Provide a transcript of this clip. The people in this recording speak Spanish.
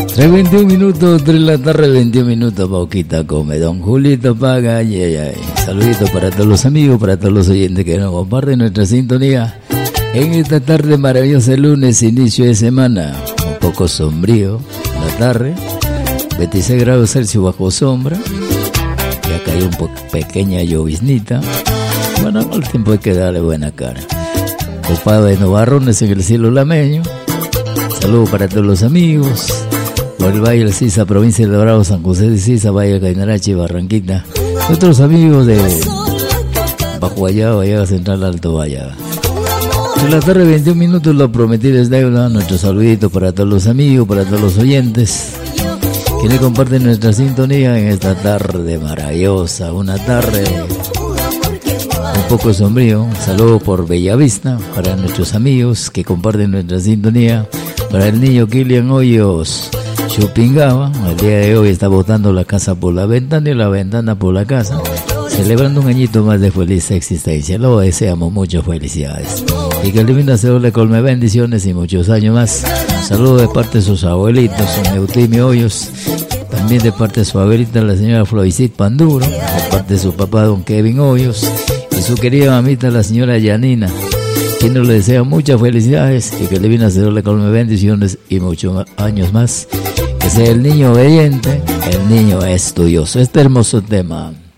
3:21 minutos, 3 de la tarde, 21 minutos, Pauquita come, don Julito paga, ay. Saluditos para todos los amigos, para todos los oyentes que nos comparten nuestra sintonía en esta tarde maravillosa, lunes, inicio de semana, un poco sombrío la tarde, 26 grados Celsius bajo sombra, ya cayó pequeña lloviznita. Bueno, al tiempo hay que darle buena cara. Copado de nubarrones en el cielo lameño. Saludos para todos los amigos por el Valle del Sisa, provincia de Dorado, San José de Sisa, Valle de Cainarachi, Barranquita. Nuestros amigos de Bajo Allá, Vallaga Central, Alto Vallaga. En la tarde, 21 minutos, lo prometido es deuda. Nuestro saludito para todos los amigos, para todos los oyentes quienes comparten nuestra sintonía en esta tarde maravillosa, una tarde un poco sombrío. Un saludo por Bellavista para nuestros amigos que comparten nuestra sintonía, para el niño Kilian Hoyos Chupingaba. El día de hoy está botando la casa por la ventana y la ventana por la casa, celebrando un añito más de feliz existencia. Lo deseamos muchas felicidades y que el divino Señor le colme bendiciones y muchos años más. Saludos de parte de sus abuelitos, don Eutimio Hoyos, también de parte de su abuelita, la señora Floicit Panduro, de parte de su papá, don Kevin Hoyos, y su querida mamita, la señora Yanina, quien nos le desea muchas felicidades y que el divino Señor le colme bendiciones y muchos años más. Que sea el niño obediente, el niño estudioso. Este hermoso tema.